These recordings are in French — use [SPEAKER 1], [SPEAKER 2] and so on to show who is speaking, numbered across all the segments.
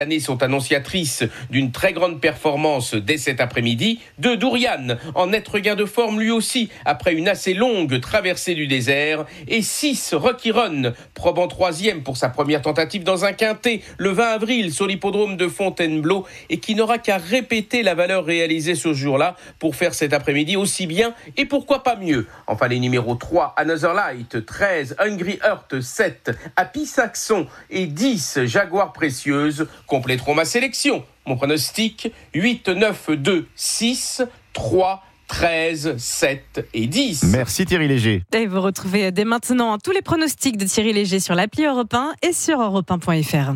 [SPEAKER 1] Années sont annonciatrices d'une très grande performance dès cet après-midi de Dourian, en net regain de forme lui aussi après une assez longue traversée du désert, et 6 Rocky Run, probant 3e pour sa première tentative dans un quintet le 20 avril sur l'hippodrome de Fontainebleau et qui n'aura qu'à répéter la valeur réalisée ce jour-là pour faire cet après-midi aussi bien et pourquoi pas mieux. Enfin les numéros 3 Another Light, 13 Hungry Heart, 7 Happy Saxon et 10 Jaguar Précieuse compléteront ma sélection. Mon pronostic, 8, 9, 2, 6, 3, 13, 7 et 10.
[SPEAKER 2] Merci Thierry Léger.
[SPEAKER 3] Et vous retrouvez dès maintenant tous les pronostics de Thierry Léger sur l'appli Europe 1 et sur europe1.fr.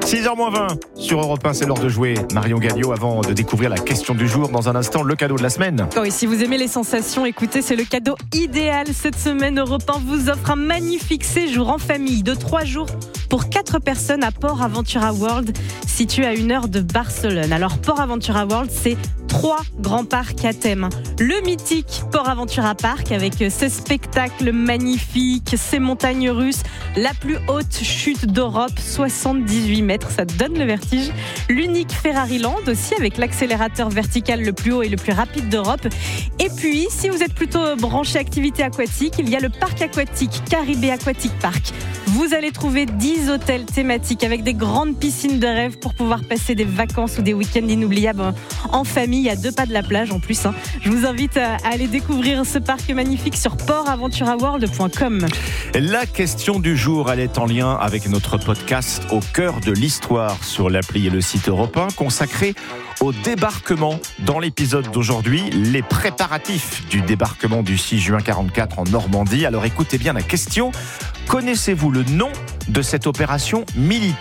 [SPEAKER 2] 6h20 sur Europe 1, c'est l'heure de jouer Marion Gagnot avant de découvrir la question du jour. Dans un instant, le cadeau de la semaine.
[SPEAKER 3] Oui, si vous aimez les sensations, écoutez, c'est le cadeau idéal. Cette semaine, Europe 1 vous offre un magnifique séjour en famille de 3 jours pour 4 personnes à Port Aventura World, situé à 1 heure de Barcelone. Alors, Port Aventura World, c'est 3 grands parcs à thème. Le mythique Port Aventura Park avec ses spectacles magnifiques, ses montagnes russes, la plus haute chute d'Europe, 78 mètres, ça donne le vertige. L'unique Ferrari Land aussi avec l'accélérateur vertical le plus haut et le plus rapide d'Europe. Et puis, si vous êtes plutôt branché activité aquatique, il y a le parc aquatique Caribé Aquatic Park. Vous allez trouver 10 hôtels thématiques avec des grandes piscines de rêve pour pouvoir passer des vacances ou des week-ends inoubliables en famille à 2 pas de la plage en plus. Je vous invite à aller découvrir ce parc magnifique sur portaventuraworld.com.
[SPEAKER 2] La question du jour, elle est en lien avec notre podcast Au cœur de l'histoire sur l'appli et le site Europe 1 consacré au débarquement. Dans l'épisode d'aujourd'hui, les préparatifs du débarquement du 6 juin 1944 en Normandie. Alors écoutez bien la question. Connaissez-vous le nom de cette opération militaire ?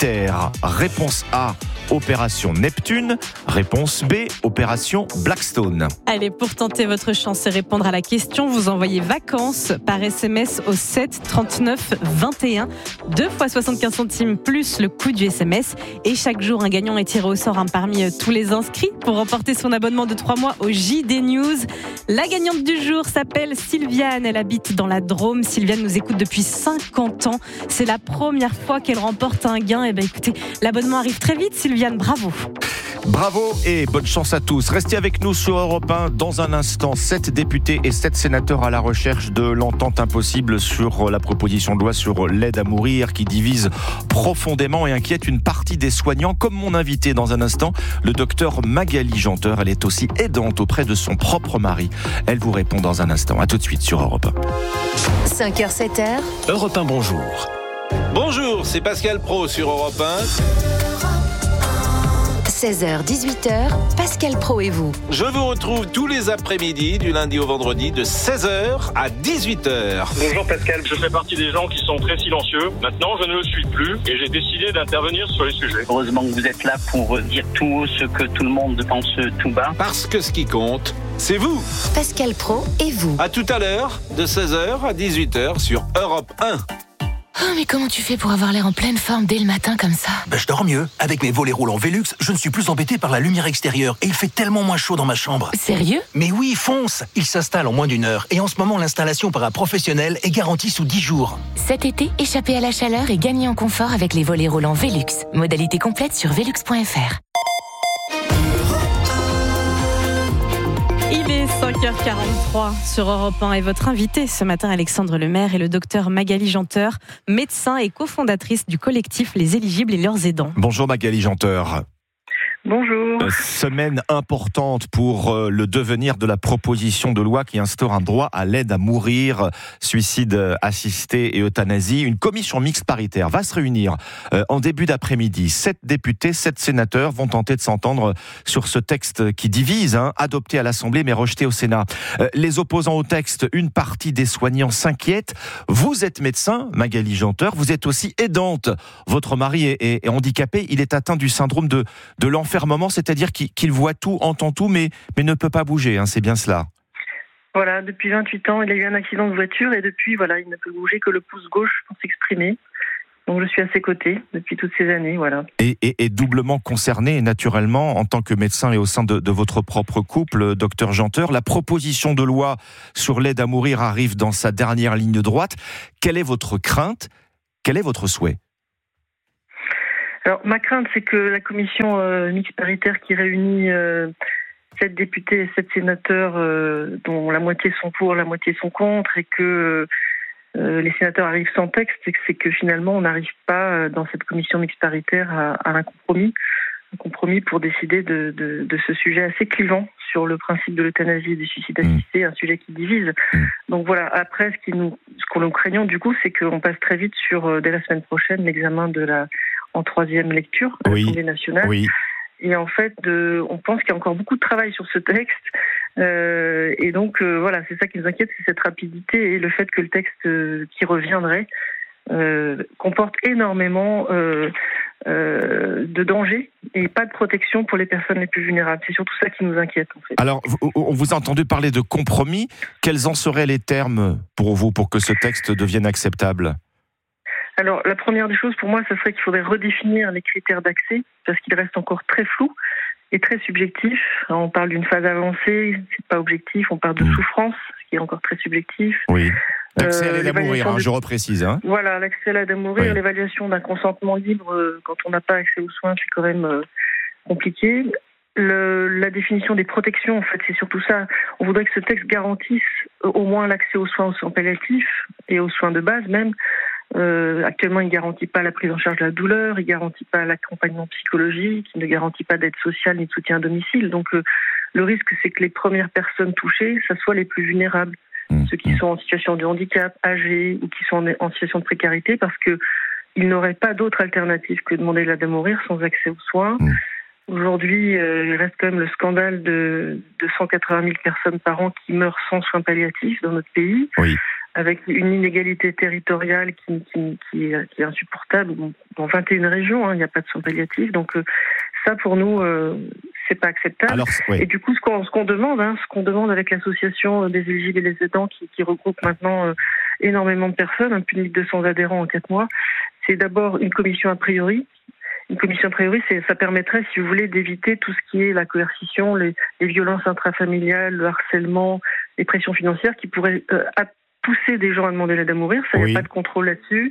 [SPEAKER 2] Réponse A, Opération Neptune. Réponse B, Opération Blackstone.
[SPEAKER 3] Allez, pour tenter votre chance et répondre à la question, vous envoyez vacances par SMS au 7 39 21. 2 fois 75 centimes plus le coût du SMS. Et chaque jour, un gagnant est tiré au sort parmi tous les inscrits pour remporter son abonnement de 3 mois au JD News. La gagnante du jour s'appelle Sylviane. Elle habite dans la Drôme. Sylviane nous écoute depuis 50 ans. C'est la première fois qu'elle remporte un gain. Et bien écoutez, l'abonnement arrive très vite, Sylviane. Bravo.
[SPEAKER 2] Bravo et bonne chance à tous. Restez avec nous sur Europe 1 dans un instant. 7 députés et 7 sénateurs à la recherche de l'entente impossible sur la proposition de loi sur l'aide à mourir qui divise profondément et inquiète une partie des soignants. Comme mon invité dans un instant, le docteur Magali Janteur. Elle est aussi aidante auprès de son propre mari. Elle vous répond dans un instant. À tout de suite sur Europe
[SPEAKER 4] 1. 5h, 7h.
[SPEAKER 5] Europe 1, bonjour.
[SPEAKER 6] Bonjour, c'est Pascal Pro sur Europe 1.
[SPEAKER 4] 16h, 18h, Pascal Pro et vous.
[SPEAKER 6] Je vous retrouve tous les après-midi, du lundi au vendredi, de 16h à 18h.
[SPEAKER 7] Bonjour Pascal, je fais partie des gens qui sont très silencieux. Maintenant, je ne le suis plus et j'ai décidé d'intervenir sur les sujets.
[SPEAKER 8] Heureusement que vous êtes là pour dire tout haut ce que tout le monde pense tout bas.
[SPEAKER 6] Parce que ce qui compte, c'est vous.
[SPEAKER 4] Pascal Pro et vous.
[SPEAKER 6] À tout à l'heure, de 16h à 18h sur Europe 1.
[SPEAKER 9] Oh, mais comment tu fais pour avoir l'air en pleine forme dès le matin comme ça ?
[SPEAKER 5] Je dors mieux. Avec mes volets roulants Velux, je ne suis plus embêté par la lumière extérieure et il fait tellement moins chaud dans ma chambre.
[SPEAKER 9] Sérieux ?
[SPEAKER 5] Mais oui, fonce ! Il s'installe en moins d'1 heure et en ce moment, l'installation par un professionnel est garantie sous 10 jours.
[SPEAKER 9] Cet été, échappez à la chaleur et gagnez en confort avec les volets roulants Velux. Modalité complète sur velux.fr.
[SPEAKER 3] Il est 5h43 sur Europe 1 et votre invité ce matin, Alexandre Lemaire, est le docteur Magali Janteur, médecin et cofondatrice du collectif Les Éligibles et leurs aidants.
[SPEAKER 2] Bonjour Magali Janteur.
[SPEAKER 10] Bonjour.
[SPEAKER 2] Semaine importante pour le devenir de la proposition de loi qui instaure un droit à l'aide à mourir, suicide assisté et euthanasie. Une commission mixte paritaire va se réunir en début d'après-midi. 7 députés, 7 sénateurs vont tenter de s'entendre sur ce texte qui divise, adopté à l'Assemblée mais rejeté au Sénat. Les opposants au texte, une partie des soignants s'inquiète. Vous êtes médecin, Magali Janteur, vous êtes aussi aidante. Votre mari est handicapé, il est atteint du syndrome de l'enfermement, c'est-à-dire qu'il voit tout, entend tout, mais ne peut pas bouger, c'est bien cela.
[SPEAKER 10] Voilà, depuis 28 ans, il a eu un accident de voiture et depuis, il ne peut bouger que le pouce gauche pour s'exprimer. Donc je suis à ses côtés depuis toutes ces années, voilà.
[SPEAKER 2] Et doublement concerné, naturellement, en tant que médecin et au sein de votre propre couple, docteur Janteur, la proposition de loi sur l'aide à mourir arrive dans sa dernière ligne droite. Quelle est votre crainte ? Quel est votre souhait ?
[SPEAKER 10] Alors, ma crainte, c'est que la commission mixte paritaire qui réunit 7 députés et 7 sénateurs, dont la moitié sont pour, la moitié sont contre, et que les sénateurs arrivent sans texte, c'est que finalement, on n'arrive pas dans cette commission mixte paritaire à un compromis pour décider de ce sujet assez clivant sur le principe de l'euthanasie et du suicide assisté, un sujet qui divise. Donc voilà, après, ce qu'on nous craignons du coup, c'est qu'on passe très vite sur, dès la semaine prochaine, l'examen en 3e lecture à l'Assemblée nationale. Oui. Et en fait, on pense qu'il y a encore beaucoup de travail sur ce texte. Et donc, voilà, c'est ça qui nous inquiète, c'est cette rapidité et le fait que le texte qui reviendrait comporte énormément de dangers et pas de protection pour les personnes les plus vulnérables. C'est surtout ça qui nous inquiète, en fait.
[SPEAKER 2] Alors, on vous a entendu parler de compromis. Quels en seraient les termes pour vous, pour que ce texte devienne acceptable ?
[SPEAKER 10] Alors, la première des choses, pour moi, ce serait qu'il faudrait redéfinir les critères d'accès, parce qu'ils restent encore très flous et très subjectifs. On parle d'une phase avancée, c'est pas objectif. On parle de souffrance, ce qui est encore très subjectif.
[SPEAKER 2] Oui. L'accès à l'aide à mourir, je reprécise.
[SPEAKER 10] Voilà, l'accès à l'aide à mourir, l'évaluation d'un consentement libre quand on n'a pas accès aux soins, c'est quand même compliqué. La définition des protections, en fait, c'est surtout ça. On voudrait que ce texte garantisse au moins l'accès aux soins palliatifs et aux soins de base même. Actuellement, il ne garantit pas la prise en charge de la douleur, il ne garantit pas l'accompagnement psychologique, il ne garantit pas d'aide sociale ni de soutien à domicile. Donc, le risque, c'est que les premières personnes touchées, ça soit les plus vulnérables. Ceux qui sont en situation de handicap, âgés ou qui sont en situation de précarité, parce qu'ils n'auraient pas d'autre alternative que de demander l'aide à mourir sans accès aux soins. Aujourd'hui, il reste quand même le scandale de 180 000 personnes par an qui meurent sans soins palliatifs dans notre pays, avec une inégalité territoriale qui est insupportable. Dans 21 régions, il n'y a pas de soins palliatifs, donc ça pour nous, c'est pas acceptable. Alors, et du coup, ce qu'on demande avec l'association des éligibles et des aidants qui regroupe maintenant énormément de personnes, plus de 1200 adhérents en 4 mois, c'est d'abord une commission a priori. Une commission a priori, ça permettrait, si vous voulez, d'éviter tout ce qui est la coercition, les violences intrafamiliales, le harcèlement, les pressions financières qui pourraient pousser des gens à demander l'aide à mourir. Ça, il n'y a pas de contrôle là-dessus.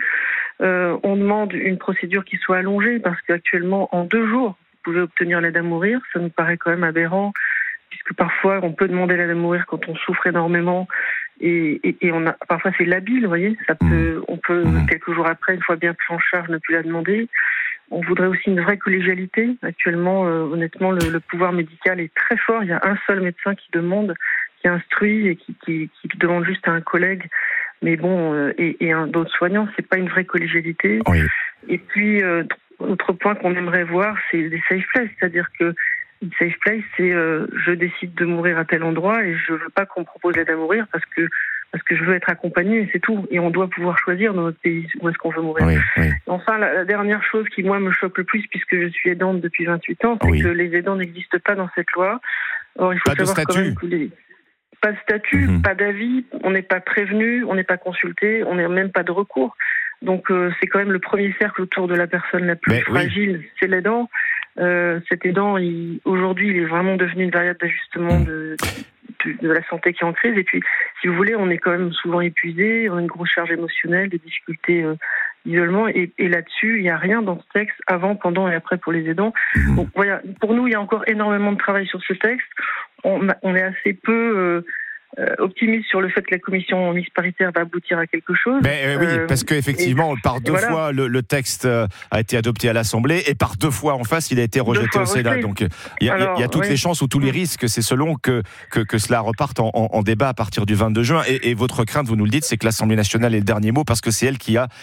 [SPEAKER 10] On demande une procédure qui soit allongée parce qu'actuellement, en 2 jours, vous pouvez obtenir l'aide à mourir. Ça nous paraît quand même aberrant puisque parfois, on peut demander l'aide à mourir quand on souffre énormément et parfois c'est labile, vous voyez. On peut quelques jours après, une fois bien pris en charge, ne plus la demander. On voudrait aussi une vraie collégialité. Actuellement, honnêtement, le pouvoir médical est très fort. Il y a un seul médecin qui instruit et qui demande juste à un collègue. Mais bon, et d'autres soignants, c'est pas une vraie collégialité. Et puis, autre point qu'on aimerait voir, c'est des safe places. C'est-à-dire que une safe place, c'est je décide de mourir à tel endroit et je veux pas qu'on me propose l'aide à mourir parce que je veux être accompagné et c'est tout. Et on doit pouvoir choisir dans notre pays où est-ce qu'on veut mourir. Enfin, la dernière chose qui, moi, me choque le plus, puisque je suis aidante depuis 28 ans, c'est que les aidants n'existent pas dans cette loi. Or, il faut savoir quand même que pas de statut, pas d'avis, on n'est pas prévenu, on n'est pas consulté, on n'a même pas de recours. Donc, c'est quand même le premier cercle autour de la personne la plus fragile, c'est l'aidant. Cet aidant, aujourd'hui, il est vraiment devenu une variable d'ajustement de la santé qui est en crise. Et puis, si vous voulez, on est quand même souvent épuisé, on a une grosse charge émotionnelle, des difficultés d'isolement. Et là-dessus, il n'y a rien dans ce texte avant, pendant et après pour les aidants. Donc voilà, pour nous, il y a encore énormément de travail sur ce texte. On est assez peu optimiste sur le fait que la commission mixte paritaire va aboutir à quelque chose.
[SPEAKER 2] Oui, parce qu'effectivement, par 2 fois, le texte a été adopté à l'Assemblée et par 2 fois en face, il a été rejeté au Sénat. Donc, il y a toutes les chances ou tous les risques, c'est selon que cela reparte en débat à partir du 22 juin. Et votre crainte, vous nous le dites, c'est que l'Assemblée nationale ait le dernier mot parce que c'est elle qui a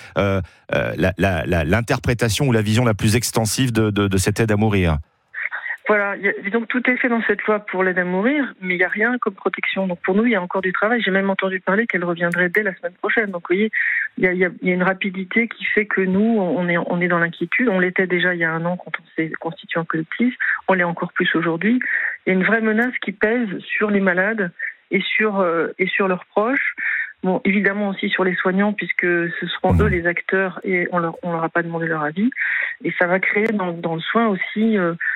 [SPEAKER 2] l'interprétation ou la vision la plus extensive de cette aide à mourir.
[SPEAKER 10] Voilà, donc tout est fait dans cette loi pour l'aide à mourir, mais il n'y a rien comme protection. Donc pour nous, il y a encore du travail. J'ai même entendu parler qu'elle reviendrait dès la semaine prochaine. Donc vous voyez, il y a une rapidité qui fait que nous, on est dans l'inquiétude. On l'était déjà il y a 1 an quand on s'est constitué en collectif. On l'est encore plus aujourd'hui. Il y a une vraie menace qui pèse sur les malades et sur leurs proches. Bon, évidemment aussi sur les soignants, puisque ce seront eux les acteurs et on leur a pas demandé leur avis. Et ça va créer dans le soin aussi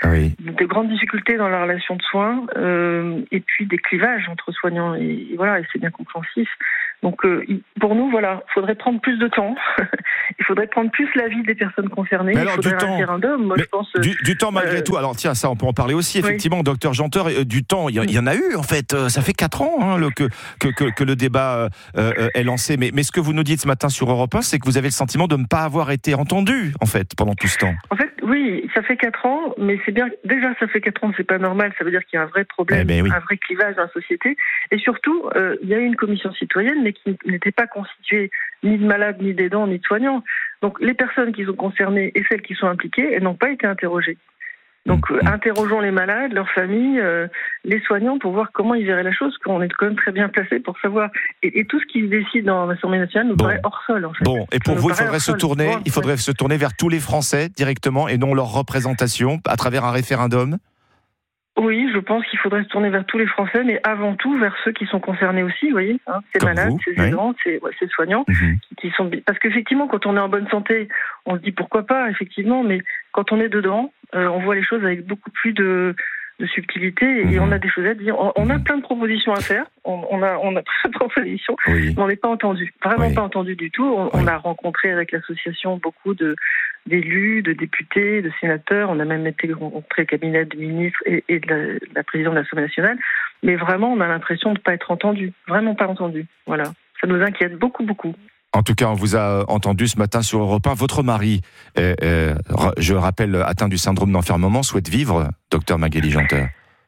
[SPEAKER 10] de grandes difficultés dans la relation de soins, et puis des clivages entre soignants et voilà, et c'est bien compréhensif. Donc pour nous, voilà, il faudrait prendre plus de temps. Il faudrait prendre plus l'avis des personnes concernées.
[SPEAKER 2] Mais alors,
[SPEAKER 10] il faudrait un référendum. Moi, je pense,
[SPEAKER 2] du temps malgré tout. Alors tiens, ça on peut en parler aussi. Effectivement, docteur Janteur, du temps, il y en a eu en fait. Ça fait 4 ans que le débat est lancé. Mais ce que vous nous dites ce matin sur Europe 1, c'est que vous avez le sentiment de ne pas avoir été entendu en fait pendant tout ce temps.
[SPEAKER 10] En fait, oui, ça fait 4 ans, mais c'est bien. Déjà, ça fait 4 ans, c'est pas normal. Ça veut dire qu'il y a un vrai problème, un vrai clivage dans la société. Et surtout, il y a eu une commission citoyenne, mais qui n'était pas constituée ni de malades, ni d'aidants, ni de soignants. Donc les personnes qui sont concernées et celles qui sont impliquées, elles n'ont pas été interrogées. Donc interrogeons les malades, leurs familles, les soignants pour voir comment ils verraient la chose, qu'on est quand même très bien placé pour savoir. Et tout ce qui se décide dans l'Assemblée nationale nous paraît hors sol, en fait.
[SPEAKER 2] Bon, et pour vous, il faudrait se tourner vers tous les Français directement et non leur représentation à travers un référendum.
[SPEAKER 10] Oui, je pense qu'il faudrait se tourner vers tous les Français, mais avant tout vers ceux qui sont concernés aussi, vous voyez, ces malades, ces aidants, ces soignants, qui sont... Parce qu'effectivement, quand on est en bonne santé, on se dit pourquoi pas, effectivement, mais quand on est dedans, on voit les choses avec beaucoup plus de subtilité et on a des choses à dire. On a plein de propositions à faire, on a plein de propositions, mais on n'est pas entendu, vraiment pas entendu du tout. On a rencontré avec l'association beaucoup d'élus, de députés, de sénateurs, on a même été rencontré le cabinet du ministre et de la présidente de l'Assemblée nationale, mais vraiment on a l'impression de ne pas être entendu, vraiment pas entendu. Voilà, ça nous inquiète beaucoup, beaucoup.
[SPEAKER 2] En tout cas, on vous a entendu ce matin sur Europe 1. Votre mari, je rappelle, atteint du syndrome d'enfermement, souhaite vivre, docteur Magali Janteur.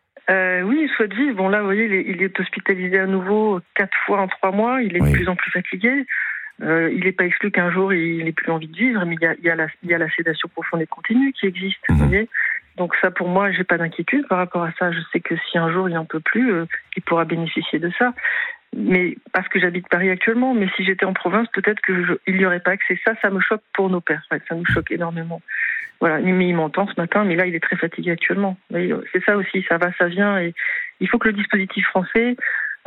[SPEAKER 10] Oui, il souhaite vivre. Bon, là, vous voyez, il est hospitalisé à nouveau 4 fois en 3 mois. Il est de plus en plus fatigué. Il n'est pas exclu qu'un jour, il n'ait plus envie de vivre, mais il y a la sédation profonde et continue qui existe. Vous voyez. Donc ça, pour moi, j'ai pas d'inquiétude par rapport à ça. Je sais que si un jour il n'en peut plus, il pourra bénéficier de ça. Mais parce que j'habite Paris actuellement, mais si j'étais en province, peut-être il n'y aurait pas accès. Ça me choque pour nos pères. Ça nous choque énormément. Voilà, mais il m'entend ce matin, mais là, il est très fatigué actuellement. C'est ça aussi, ça va, ça vient. Et il faut que le dispositif français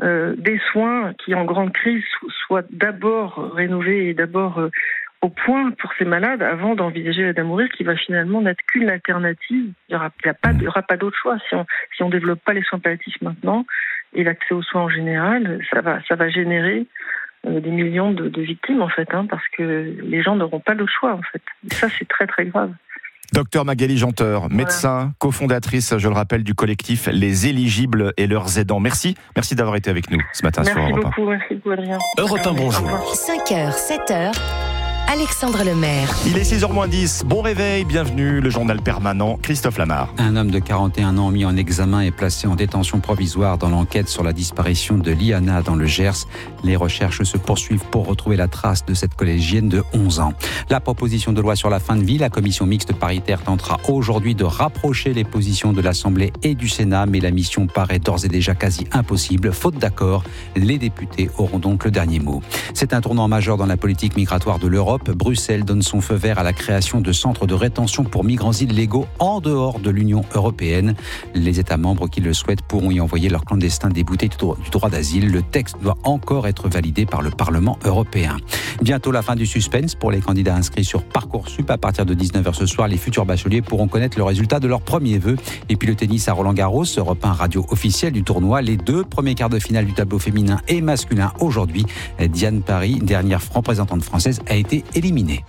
[SPEAKER 10] des soins qui, en grande crise, soit d'abord rénové et d'abord au point pour ces malades avant d'envisager l'aide à mourir qui va finalement n'être qu'une alternative. Il n'y aura pas d'autre choix. Si on développe pas les soins palliatifs maintenant et l'accès aux soins en général, ça va générer des millions de victimes en fait, parce que les gens n'auront pas le choix en fait. Et ça, c'est très très grave.
[SPEAKER 2] Docteur Magali Janteur, médecin, cofondatrice, je le rappelle, du collectif Les Éligibles et leurs aidants. Merci d'avoir été avec nous ce matin sur Europe 1.
[SPEAKER 10] Merci beaucoup, Adrien.
[SPEAKER 2] Europe 1, bonjour.
[SPEAKER 4] 5h, 7h. Alexandre Lemaire.
[SPEAKER 2] Il est 6h-10, bon réveil, bienvenue, le journal permanent, Christophe Lamar.
[SPEAKER 11] Un homme de 41 ans mis en examen et placé en détention provisoire dans l'enquête sur la disparition de Liana dans le Gers. Les recherches se poursuivent pour retrouver la trace de cette collégienne de 11 ans. La proposition de loi sur la fin de vie, la commission mixte paritaire tentera aujourd'hui de rapprocher les positions de l'Assemblée et du Sénat, mais la mission paraît d'ores et déjà quasi impossible. Faute d'accord, les députés auront donc le dernier mot. C'est un tournant majeur dans la politique migratoire de l'Europe. Bruxelles donne son feu vert à la création de centres de rétention pour migrants illégaux en dehors de l'Union européenne. Les États membres qui le souhaitent pourront y envoyer leurs clandestins déboutés du droit d'asile. Le texte doit encore être validé par le Parlement européen. Bientôt la fin du suspense pour les candidats inscrits sur Parcoursup. À partir de 19h ce soir, les futurs bacheliers pourront connaître le résultat de leur premier vœu. Et puis le tennis à Roland-Garros, Europe 1 radio officielle du tournoi. Les 2 premiers quarts de finale du tableau féminin et masculin aujourd'hui. Diane Paris, dernière représentante française, a été éliminée.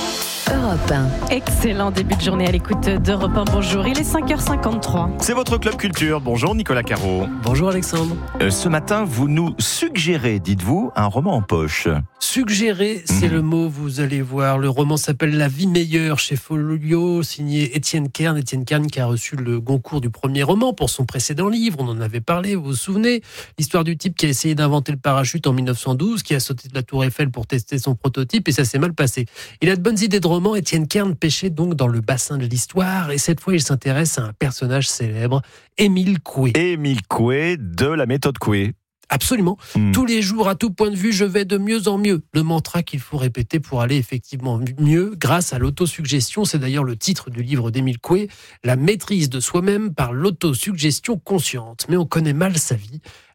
[SPEAKER 4] Europe 1.
[SPEAKER 3] Excellent début de journée à l'écoute d'Europe 1. Bonjour, il est 5h53.
[SPEAKER 2] C'est votre Club Culture. Bonjour Nicolas Caro.
[SPEAKER 12] Bonjour Alexandre.
[SPEAKER 2] Ce matin, vous nous suggérez, dites-vous, un roman en poche.
[SPEAKER 12] Suggérer, c'est le mot, vous allez voir. Le roman s'appelle La vie meilleure chez Folio, signé Étienne Kern. Étienne Kern qui a reçu le Goncourt du premier roman pour son précédent livre. On en avait parlé, vous vous souvenez. L'histoire du type qui a essayé d'inventer le parachute en 1912, qui a sauté de la Tour Eiffel pour tester son prototype et ça s'est mal passé. Il a de bonnes idées de roman. Étienne Kern pêchait donc dans le bassin de l'histoire et cette fois il s'intéresse à un personnage célèbre, Émile Coué.
[SPEAKER 2] Émile Coué de la méthode Coué.
[SPEAKER 12] Absolument. Tous les jours, à tout point de vue, je vais de mieux en mieux. Le mantra qu'il faut répéter pour aller effectivement mieux grâce à l'autosuggestion. C'est d'ailleurs le titre du livre d'Émile Coué, La maîtrise de soi-même par l'autosuggestion consciente. Mais on connaît mal sa vie.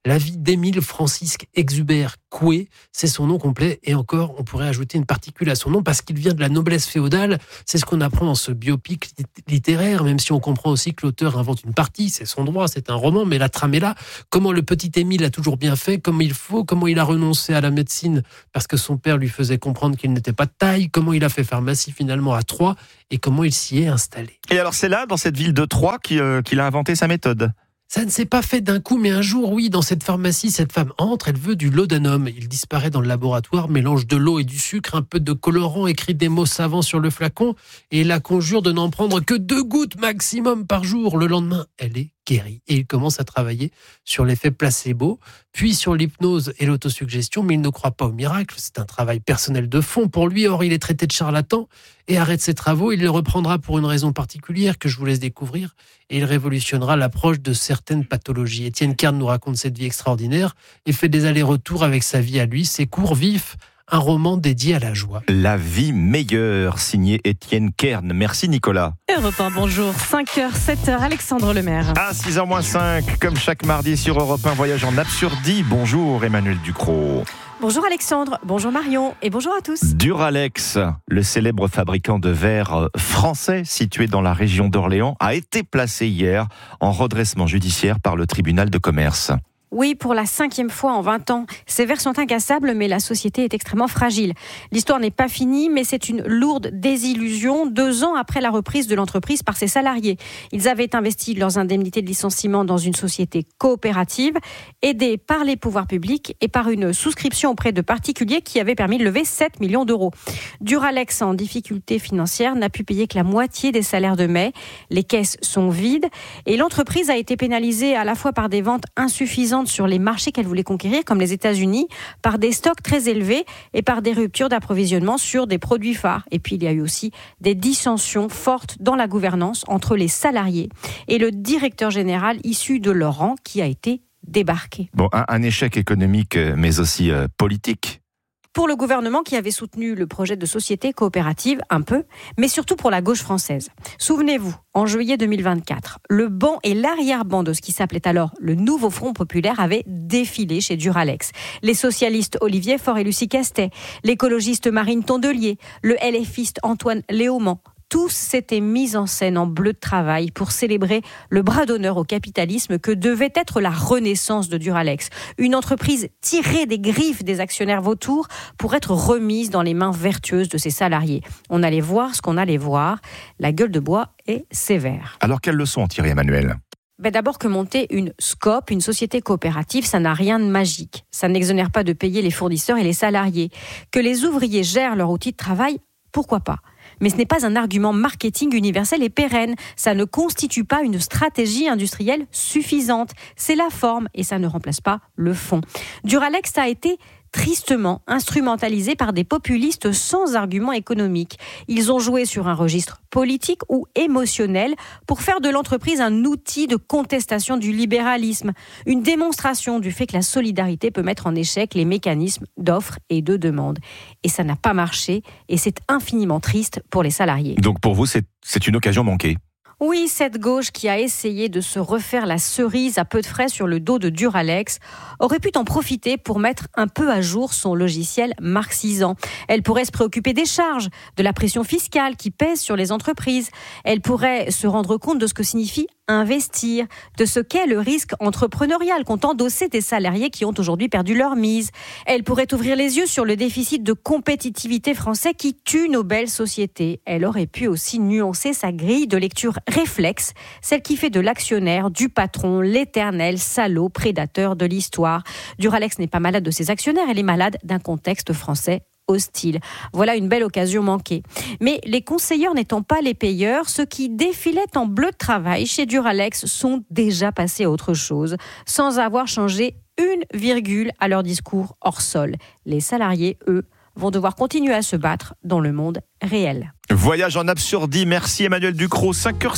[SPEAKER 12] La vie d'Émile Francisque Exubert Coué, c'est son nom complet. Et encore, on pourrait ajouter une particule à son nom parce qu'il vient de la noblesse féodale. C'est ce qu'on apprend dans ce biopic littéraire, même si on comprend aussi que l'auteur invente une partie. C'est son droit, c'est un roman, mais la trame est là. Comment le petit Émile a toujours bien fait, comme il faut, comment il a renoncé à la médecine parce que son père lui faisait comprendre qu'il n'était pas de taille, comment il a fait pharmacie finalement à Troyes et comment il s'y est installé.
[SPEAKER 2] Et alors c'est là, dans cette ville de Troyes, qu'il a inventé sa méthode.
[SPEAKER 12] Ça ne s'est pas fait d'un coup, mais un jour, oui, dans cette pharmacie, cette femme entre, elle veut du laudanum. Il disparaît dans le laboratoire, mélange de l'eau et du sucre, un peu de colorant, écrit des mots savants sur le flacon et la conjure de n'en prendre que 2 gouttes maximum par jour. Le lendemain, elle est guérie. Et il commence à travailler sur l'effet placebo, puis sur l'hypnose et l'autosuggestion, mais il ne croit pas au miracle. C'est un travail personnel de fond pour lui. Or, il est traité de charlatan et arrête ses travaux. Il les reprendra pour une raison particulière que je vous laisse découvrir et il révolutionnera l'approche de certaines pathologies. Étienne Kern nous raconte cette vie extraordinaire et fait des allers-retours avec sa vie à lui, ses cours vifs, un roman dédié à la joie.
[SPEAKER 2] La vie meilleure, signé Étienne Kern. Merci Nicolas.
[SPEAKER 3] Europe 1, bonjour. 5h, 7h, Alexandre Lemaire.
[SPEAKER 2] À 6h-5, comme chaque mardi sur Europe 1, voyage en absurdie. Bonjour Emmanuel Ducrot.
[SPEAKER 13] Bonjour Alexandre, bonjour Marion et bonjour à tous.
[SPEAKER 2] Duralex, le célèbre fabricant de verre français situé dans la région d'Orléans, a été placé hier en redressement judiciaire par le tribunal de commerce.
[SPEAKER 13] Oui, pour la 5e fois en 20 ans. Ces verres sont incassables, mais la société est extrêmement fragile. L'histoire n'est pas finie, mais c'est une lourde désillusion 2 ans après la reprise de l'entreprise par ses salariés. Ils avaient investi leurs indemnités de licenciement dans une société coopérative, aidée par les pouvoirs publics et par une souscription auprès de particuliers qui avait permis de lever 7 millions d'euros. Duralex, en difficulté financière, n'a pu payer que la moitié des salaires de mai. Les caisses sont vides et l'entreprise a été pénalisée à la fois par des ventes insuffisantes sur les marchés qu'elle voulait conquérir, comme les États-Unis, par des stocks très élevés et par des ruptures d'approvisionnement sur des produits phares. Et puis, il y a eu aussi des dissensions fortes dans la gouvernance entre les salariés et le directeur général issu de leur rang qui a été débarqué.
[SPEAKER 2] Bon, un échec économique, mais aussi politique.
[SPEAKER 13] Pour le gouvernement qui avait soutenu le projet de société coopérative, un peu, mais surtout pour la gauche française. Souvenez-vous, en juillet 2024, le banc et l'arrière-ban de ce qui s'appelait alors le Nouveau Front Populaire avaient défilé chez Duralex. Les socialistes Olivier Faure et Lucie Castet, l'écologiste Marine Tondelier, le LFiste Antoine Léaumont, tous s'étaient mis en scène en bleu de travail pour célébrer le bras d'honneur au capitalisme que devait être la renaissance de Duralex. Une entreprise tirée des griffes des actionnaires vautours pour être remise dans les mains vertueuses de ses salariés. On allait voir ce qu'on allait voir. La gueule de bois est sévère.
[SPEAKER 2] Alors, quelles leçons en tirer, Emmanuel ?
[SPEAKER 13] D'abord que monter une SCOP, une société coopérative, ça n'a rien de magique. Ça n'exonère pas de payer les fournisseurs et les salariés. Que les ouvriers gèrent leur outil de travail, pourquoi pas ? Mais ce n'est pas un argument marketing universel et pérenne. Ça ne constitue pas une stratégie industrielle suffisante. C'est la forme et ça ne remplace pas le fond. Duralex a été tristement instrumentalisé par des populistes sans argument économique. Ils ont joué sur un registre politique ou émotionnel pour faire de l'entreprise un outil de contestation du libéralisme, une démonstration du fait que la solidarité peut mettre en échec les mécanismes d'offre et de demande. Et ça n'a pas marché et c'est infiniment triste pour les salariés.
[SPEAKER 2] Donc pour vous, c'est une occasion manquée ?
[SPEAKER 13] Oui, cette gauche qui a essayé de se refaire la cerise à peu de frais sur le dos de Duralex aurait pu en profiter pour mettre un peu à jour son logiciel marxisant. Elle pourrait se préoccuper des charges, de la pression fiscale qui pèse sur les entreprises. Elle pourrait se rendre compte de ce que signifie investir, de ce qu'est le risque entrepreneurial qu'ont endossé des salariés qui ont aujourd'hui perdu leur mise. Elle pourrait ouvrir les yeux sur le déficit de compétitivité français qui tue nos belles sociétés. Elle aurait pu aussi nuancer sa grille de lecture réflexe, celle qui fait de l'actionnaire, du patron, l'éternel salaud prédateur de l'histoire. Duralex n'est pas malade de ses actionnaires, elle est malade d'un contexte français hostile. Voilà une belle occasion manquée. Mais les conseilleurs n'étant pas les payeurs, ceux qui défilaient en bleu de travail chez Duralex sont déjà passés à autre chose, sans avoir changé une virgule à leur discours hors sol. Les salariés, eux, vont devoir continuer à se battre dans le monde réel.
[SPEAKER 2] Voyage en absurdie, merci Emmanuel Ducrot.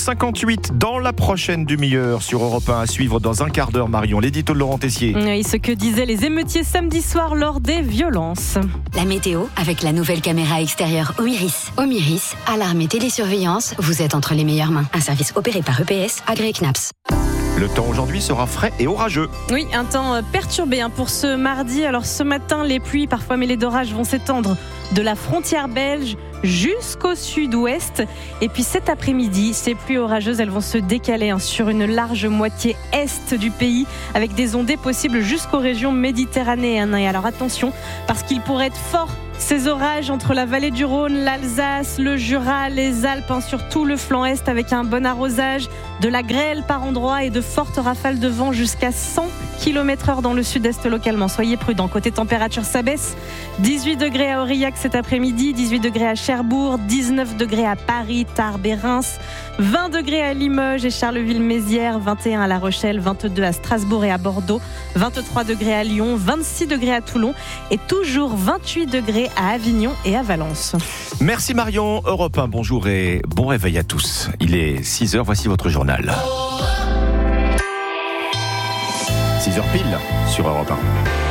[SPEAKER 2] 5h58 dans la prochaine demi-heure sur Europe 1 à suivre dans un quart d'heure, Marion, l'édito de Laurent Tessier.
[SPEAKER 3] Oui, ce que disaient les émeutiers samedi soir lors des violences.
[SPEAKER 4] La météo avec la nouvelle caméra extérieure Omiris. Omiris, alarme et télésurveillance, vous êtes entre les meilleures mains. Un service opéré par EPS, agréé CNAPS.
[SPEAKER 2] Le temps aujourd'hui sera frais et orageux.
[SPEAKER 3] Oui, un temps perturbé pour ce mardi. Alors ce matin, les pluies, parfois mêlées d'orages, vont s'étendre de la frontière belge jusqu'au sud-ouest. Et puis cet après-midi, ces pluies orageuses, elles vont se décaler sur une large moitié est du pays, avec des ondées possibles jusqu'aux régions méditerranéennes. Et alors attention, parce qu'il pourrait être fort, ces orages entre la vallée du Rhône, l'Alsace, le Jura, les Alpes, surtout le flanc est, avec un bon arrosage, de la grêle par endroits et de fortes rafales de vent jusqu'à 100 km/h dans le sud-est localement. Soyez prudents. Côté température, ça baisse. 18 degrés à Aurillac cet après-midi, 18 degrés à Cherbourg, 19 degrés à Paris, Tarbes et Reims, 20 degrés à Limoges et Charleville-Mézières, 21 à La Rochelle, 22 à Strasbourg et à Bordeaux, 23 degrés à Lyon, 26 degrés à Toulon et toujours 28 degrés à Avignon et à Valence.
[SPEAKER 2] Merci Marion. Europe 1, bonjour et bon réveil à tous. Il est 6h, voici votre journal. 6h pile sur Europe 1.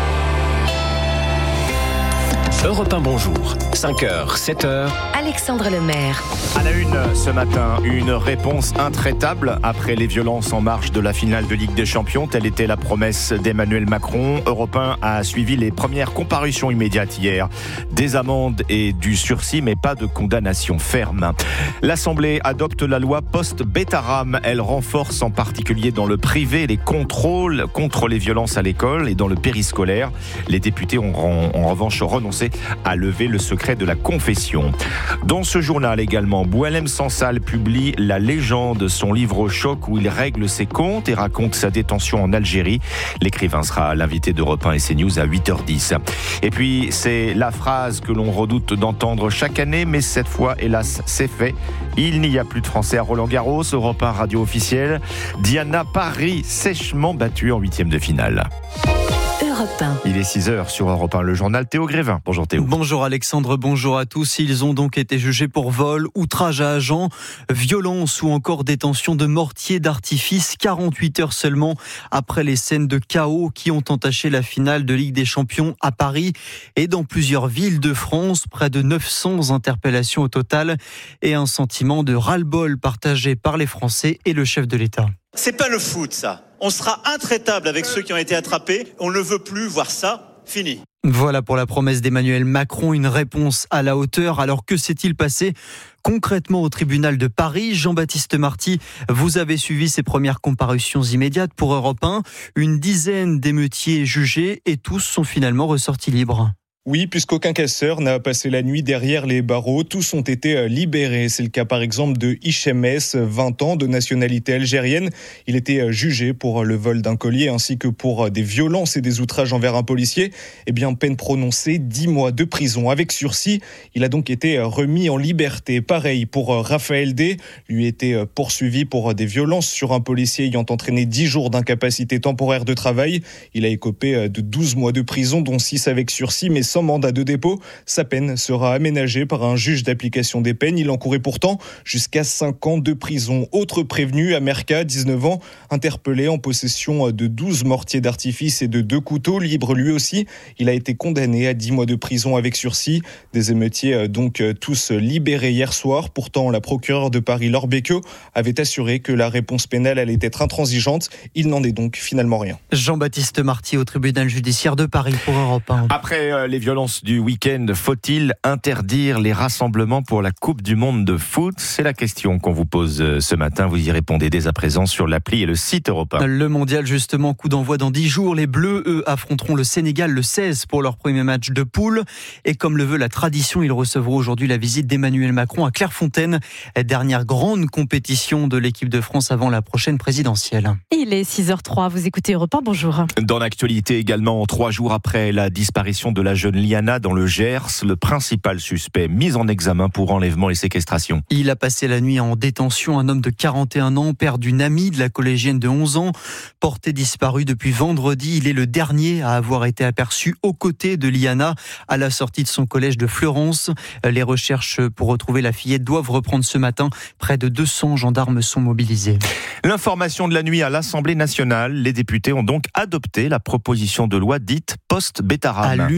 [SPEAKER 14] Europe 1, bonjour. 5h, 7h.
[SPEAKER 4] Alexandre Lemaire.
[SPEAKER 2] À la une ce matin, une réponse intraitable après les violences en marge de la finale de Ligue des Champions. Telle était la promesse d'Emmanuel Macron. Europe 1 a suivi les premières comparutions immédiates hier. Des amendes et du sursis, mais pas de condamnation ferme. L'Assemblée adopte la loi post-Betaram. Elle renforce en particulier dans le privé les contrôles contre les violences à l'école et dans le périscolaire. Les députés ont en revanche renoncé à lever le secret de la confession. Dans ce journal également, Boualem Sansal publie La légende, son livre au choc où il règle ses comptes et raconte sa détention en Algérie. L'écrivain sera l'invité d'Europe 1 et CNews à 8h10. Et puis, c'est la phrase que l'on redoute d'entendre chaque année, mais cette fois, hélas, c'est fait. Il n'y a plus de Français à Roland-Garros. Europe 1 radio officielle. Diana Paris sèchement battue en 8e de finale. Il est 6h sur Europe 1, le journal Théo Grévin. Bonjour Théo.
[SPEAKER 15] Bonjour Alexandre, bonjour à tous. Ils ont donc été jugés pour vol, outrage à agent, violence ou encore détention de mortiers d'artifice 48 heures seulement après les scènes de chaos qui ont entaché la finale de Ligue des Champions à Paris et dans plusieurs villes de France. Près de 900 interpellations au total et un sentiment de ras-le-bol partagé par les Français et le chef de l'État.
[SPEAKER 16] C'est pas le foot, ça. On sera intraitable avec ceux qui ont été attrapés. On ne veut plus voir ça. Fini.
[SPEAKER 15] Voilà pour la promesse d'Emmanuel Macron, une réponse à la hauteur. Alors que s'est-il passé concrètement au tribunal de Paris? Jean-Baptiste Marty, vous avez suivi ces premières comparutions immédiates pour Europe 1. Une dizaine d'émeutiers jugés et tous sont finalement ressortis libres.
[SPEAKER 17] Oui, puisqu'aucun casseur n'a passé la nuit derrière les barreaux. Tous ont été libérés. C'est le cas par exemple de Hichem S, 20 ans, de nationalité algérienne. Il était jugé pour le vol d'un collier ainsi que pour des violences et des outrages envers un policier. Eh bien, peine prononcée, 10 mois de prison avec sursis. Il a donc été remis en liberté. Pareil pour Raphaël D. Lui était poursuivi pour des violences sur un policier ayant entraîné 10 jours d'incapacité temporaire de travail. Il a écopé de 12 mois de prison, dont 6 avec sursis, mais sans mandat de dépôt. Sa peine sera aménagée par un juge d'application des peines. Il encourait pourtant jusqu'à 5 ans de prison. Autre prévenu, Amerka, 19 ans, interpellé en possession de 12 mortiers d'artifice et de 2 couteaux, libre lui aussi. Il a été condamné à 10 mois de prison avec sursis. Des émeutiers donc tous libérés hier soir. Pourtant, la procureure de Paris, Laure Becchio, avait assuré que la réponse pénale allait être intransigeante. Il n'en est donc finalement rien.
[SPEAKER 15] Jean-Baptiste Marty au tribunal judiciaire de Paris pour Europe 1.
[SPEAKER 2] Après les violences du week-end, faut-il interdire les rassemblements pour la Coupe du Monde de foot? C'est la question qu'on vous pose ce matin. Vous y répondez dès à présent sur l'appli et le site Europe 1.
[SPEAKER 15] Le mondial, justement, coup d'envoi dans 10 jours. Les Bleus, eux, affronteront le Sénégal le 16 pour leur premier match de poule. Et comme le veut la tradition, ils recevront aujourd'hui la visite d'Emmanuel Macron à Clairefontaine. Dernière grande compétition de l'équipe de France avant la prochaine présidentielle.
[SPEAKER 3] Il est 6h03, vous écoutez Europe 1, bonjour.
[SPEAKER 2] Dans l'actualité également, 3 jours après la disparition de la jeune Liana dans le Gers, le principal suspect mis en examen pour enlèvement et séquestration.
[SPEAKER 15] Il a passé la nuit en détention, un homme de 41 ans, père d'une amie de la collégienne de 11 ans, porté disparu depuis vendredi. Il est le dernier à avoir été aperçu aux côtés de Liana à la sortie de son collège de Fleurance. Les recherches pour retrouver la fillette doivent reprendre ce matin. Près de 200 gendarmes sont mobilisés.
[SPEAKER 2] L'information de la nuit à l'Assemblée nationale. Les députés ont donc adopté la proposition de loi dite post-Betaram.
[SPEAKER 15] À l'unanimité.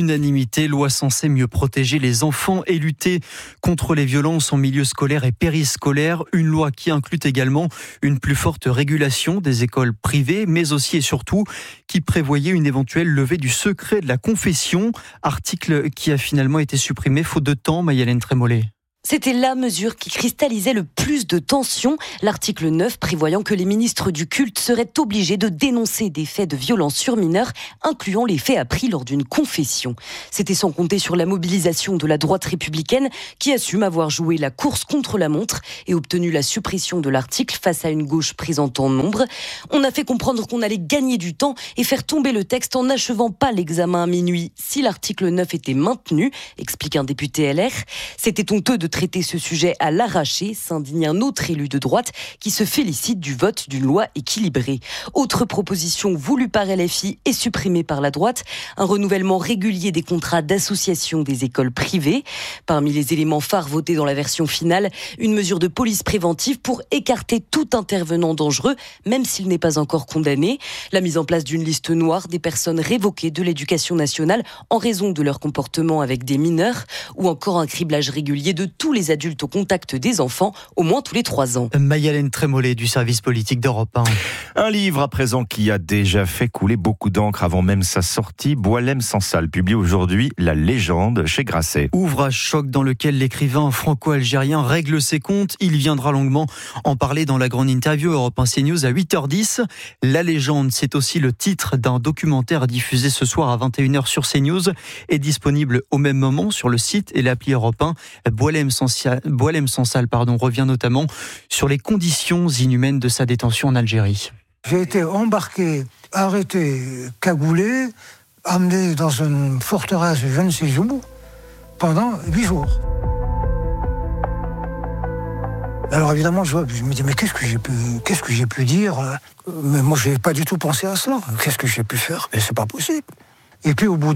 [SPEAKER 15] majorité, loi censée mieux protéger les enfants et lutter contre les violences en milieu scolaire et périscolaire. Une loi qui inclut également une plus forte régulation des écoles privées, mais aussi et surtout qui prévoyait une éventuelle levée du secret de la confession. Article qui a finalement été supprimé faute de temps, Maï-Hélène Trémollet.
[SPEAKER 18] C'était la mesure qui cristallisait le plus de tensions. L'article 9 prévoyant que les ministres du culte seraient obligés de dénoncer des faits de violence sur mineurs, incluant les faits appris lors d'une confession. C'était sans compter sur la mobilisation de la droite républicaine qui assume avoir joué la course contre la montre et obtenu la suppression de l'article face à une gauche présente en nombre. On a fait comprendre qu'on allait gagner du temps et faire tomber le texte en n'achevant pas l'examen à minuit si l'article 9 était maintenu, explique un député LR. C'était honteux de traiter ce sujet à l'arraché, s'indigne un autre élu de droite qui se félicite du vote d'une loi équilibrée. Autre proposition voulue par LFI et supprimée par la droite, un renouvellement régulier des contrats d'association des écoles privées. Parmi les éléments phares votés dans la version finale, une mesure de police préventive pour écarter tout intervenant dangereux, même s'il n'est pas encore condamné. La mise en place d'une liste noire des personnes révoquées de l'éducation nationale en raison de leur comportement avec des mineurs, ou encore un criblage régulier de tous les adultes au contact des enfants, au moins tous les 3 ans.
[SPEAKER 15] Maï-Hélène Trémollet du service politique d'Europe 1.
[SPEAKER 2] Un livre à présent qui a déjà fait couler beaucoup d'encre avant même sa sortie. Boualem Sansal publie aujourd'hui La Légende chez Grasset.
[SPEAKER 15] Ouvrage choc dans lequel l'écrivain franco-algérien règle ses comptes. Il viendra longuement en parler dans la grande interview Europe 1 CNews à 8h10. La Légende, c'est aussi le titre d'un documentaire diffusé ce soir à 21h sur CNews et disponible au même moment sur le site et l'appli Europe 1. Boualem Sansal revient notamment sur les conditions inhumaines de sa détention en Algérie.
[SPEAKER 19] J'ai été embarqué, arrêté, cagoulé, amené dans une forteresse je ne sais où pendant 8 jours. Alors évidemment, je me dis, mais qu'est-ce que j'ai pu dire ? Mais moi, je n'ai pas du tout pensé à cela. Qu'est-ce que j'ai pu faire ? Mais c'est pas possible. Et puis au bout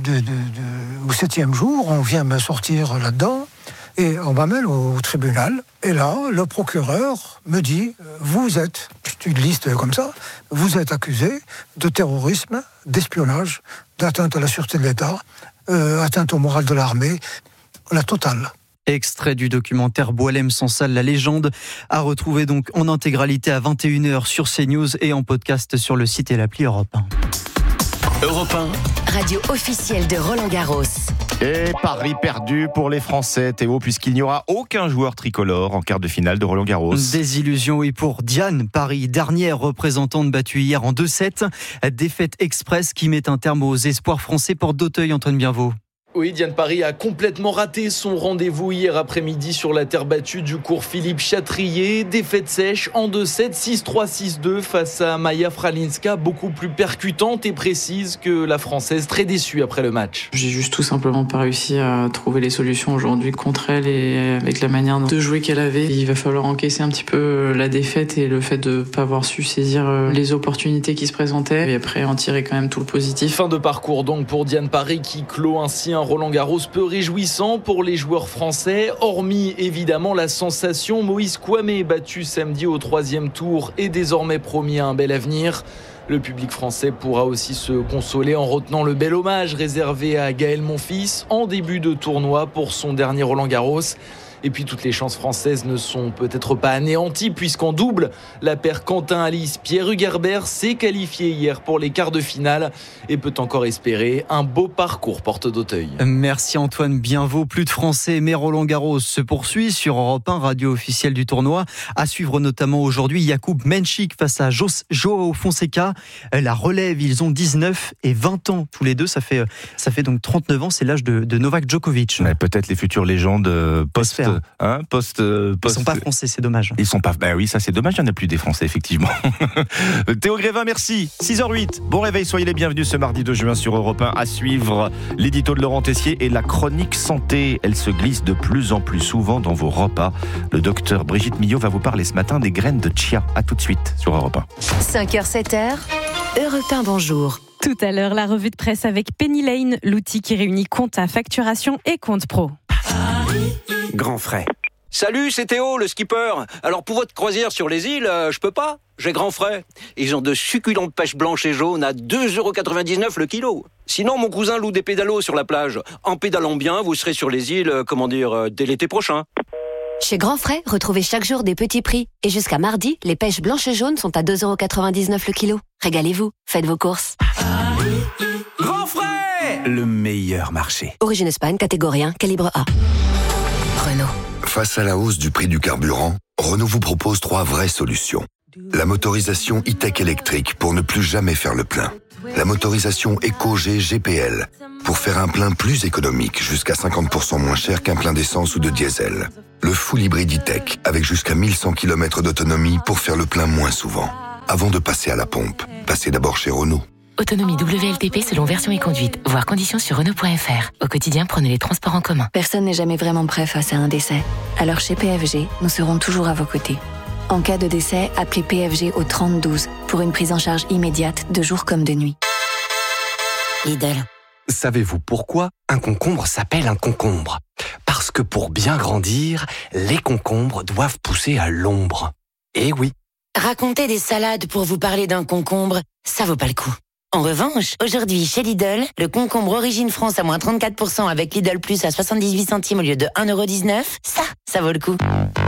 [SPEAKER 19] au 7e jour, on vient me sortir là-dedans et on m'amène au tribunal. Et là, le procureur me dit, vous êtes, c'est une liste comme ça, vous êtes accusé de terrorisme, d'espionnage, d'atteinte à la sûreté de l'État, atteinte au moral de l'armée, la totale.
[SPEAKER 15] Extrait du documentaire Boualem Sansal, La Légende, à retrouver donc en intégralité à 21h sur CNews et en podcast sur le site et l'appli Europe 1.
[SPEAKER 14] Europe 1,
[SPEAKER 4] radio officielle de Roland-Garros.
[SPEAKER 2] Et pari perdu pour les Français, Théo, puisqu'il n'y aura aucun joueur tricolore en quart de finale de Roland-Garros.
[SPEAKER 15] Désillusion, oui, pour Diane Paris, dernière représentante battue hier en 2-7. Défaite express qui met un terme aux espoirs français pour d'Auteuil, Antoine Bienvaux.
[SPEAKER 20] Oui, Diane Paris a complètement raté son rendez-vous hier après-midi sur la terre battue du cours Philippe Chatrier. Défaite sèche en 2-7, 6-3, 6-2 face à Maja Fralinska, beaucoup plus percutante et précise que la Française, très déçue après le match.
[SPEAKER 21] J'ai juste tout simplement pas réussi à trouver les solutions aujourd'hui contre elle et avec la manière de jouer qu'elle avait. Il va falloir encaisser un petit peu la défaite et le fait de pas avoir su saisir les opportunités qui se présentaient et après en tirer quand même tout le positif.
[SPEAKER 20] Fin de parcours donc pour Diane Paris qui clôt ainsi un Roland-Garros peu réjouissant pour les joueurs français, hormis évidemment la sensation Moïse Kouamé battu samedi au 3e tour et désormais promis à un bel avenir. Le public français pourra aussi se consoler en retenant le bel hommage réservé à Gaël Monfils en début de tournoi pour son dernier Roland-Garros. Et puis toutes les chances françaises ne sont peut-être pas anéanties puisqu'en double, la paire Quentin-Alice Pierre Hugerbert s'est qualifiée hier pour les quarts de finale et peut encore espérer un beau parcours porte d'Auteuil.
[SPEAKER 15] Merci Antoine Bienvaux. Plus de Français, mais Roland-Garros se poursuit sur Europe 1, radio officielle du tournoi. À suivre notamment aujourd'hui Jakub Menchik face à Joao Fonseca. La relève, ils ont 19 et 20 ans tous les deux. Ça fait donc 39 ans, c'est l'âge de Novak Djokovic.
[SPEAKER 2] Mais peut-être les futures légendes post.
[SPEAKER 15] Ils sont pas français, c'est dommage.
[SPEAKER 2] Ils sont pas. Ben oui, ça c'est dommage. Il n'y en a plus des Français effectivement. Théo Grévin, merci. 6h08. Bon réveil, soyez les bienvenus ce mardi 2 juin sur Europe 1. À suivre l'édito de Laurent Tessier et la chronique santé. Elle se glisse de plus en plus souvent dans vos repas. Le docteur Brigitte Millot va vous parler ce matin des graines de chia. À tout de suite sur Europe 1.
[SPEAKER 4] 5h, 7h, Europe 1, bonjour.
[SPEAKER 3] Tout à l'heure, la revue de presse avec Penny Lane, l'outil qui réunit compte à facturation et compte pro.
[SPEAKER 14] Grand frais.
[SPEAKER 1] Salut, c'est Théo, le skipper. Alors pour votre croisière sur les îles, je peux pas. J'ai grand frais. Ils ont de succulentes pêches blanches et jaunes à 2,99€ le kilo. Sinon, mon cousin loue des pédalos sur la plage. En pédalant bien, vous serez sur les îles, dès l'été prochain.
[SPEAKER 22] Chez Grand Frais, retrouvez chaque jour des petits prix. Et jusqu'à mardi, les pêches blanches et jaunes sont à 2,99€ le kilo. Régalez-vous, faites vos courses.
[SPEAKER 23] Grand Frais, le meilleur marché.
[SPEAKER 22] Origine Espagne, catégorie 1, calibre A. Renault.
[SPEAKER 24] Face à la hausse du prix du carburant, Renault vous propose 3 vraies solutions. La motorisation e-tech électrique pour ne plus jamais faire le plein. La motorisation EcoG GPL pour faire un plein plus économique, jusqu'à 50% moins cher qu'un plein d'essence ou de diesel. Le full hybride e-tech avec jusqu'à 1100 km d'autonomie pour faire le plein moins souvent. Avant de passer à la pompe, passez d'abord chez Renault.
[SPEAKER 9] Autonomie WLTP selon version et conduite. Voir conditions sur Renault.fr. Au quotidien, prenez les transports en commun.
[SPEAKER 25] Personne n'est jamais vraiment prêt face à un décès. Alors chez PFG, nous serons toujours à vos côtés. En cas de décès, appelez PFG au 3012 pour une prise en charge immédiate de jour comme de nuit.
[SPEAKER 26] Lidl. Savez-vous pourquoi un concombre s'appelle un concombre ? Parce que pour bien grandir, les concombres doivent pousser à l'ombre. Eh oui.
[SPEAKER 9] Raconter des salades pour vous parler d'un concombre, ça vaut pas le coup. En revanche, aujourd'hui, chez Lidl, le concombre Origine France à moins 34% avec Lidl Plus à 78 centimes au lieu de 1,19€, ça vaut le coup.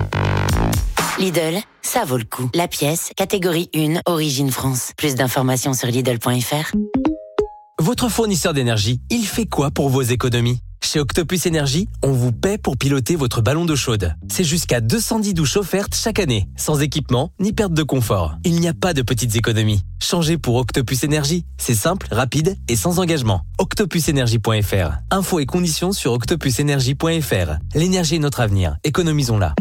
[SPEAKER 9] Lidl, ça vaut le coup. La pièce, catégorie 1, Origine France. Plus d'informations sur Lidl.fr.
[SPEAKER 23] Votre fournisseur d'énergie, il fait quoi pour vos économies ? Chez Octopus Énergie, on vous paie pour piloter votre ballon d'eau chaude. C'est jusqu'à 210 douches offertes chaque année, sans équipement ni perte de confort. Il n'y a pas de petites économies. Changez pour Octopus Énergie. C'est simple, rapide et sans engagement. Octopusenergie.fr. Infos et conditions sur octopusenergie.fr. L'énergie est notre avenir. Économisons-la.